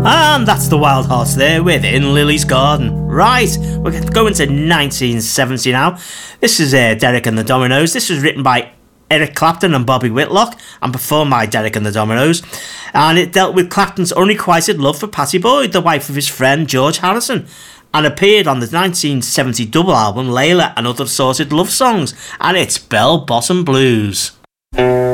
And that's the Wild Hearts there with In Lily's Garden. Right, we're going to 1970 now. This is Derek and the Dominoes. This was written by Eric Clapton and Bobby Whitlock and performed by Derek and the Dominoes. And it dealt with Clapton's unrequited love for Pattie Boyd, the wife of his friend George Harrison, and appeared on the 1970 double album Layla and Other Assorted Love Songs. And it's Bell Bottom Blues.